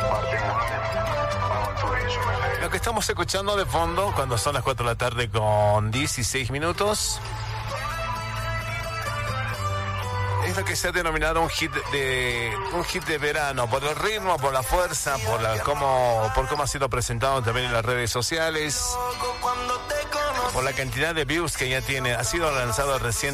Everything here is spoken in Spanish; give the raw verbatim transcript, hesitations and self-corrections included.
Lo que estamos escuchando de fondo cuando son las cuatro de la tarde con dieciséis minutos es lo que se ha denominado un hit de un hit de verano, por el ritmo, por la fuerza, por la cómo, por cómo ha sido presentado también en las redes sociales, por la cantidad de views que ya tiene. Ha sido lanzado recién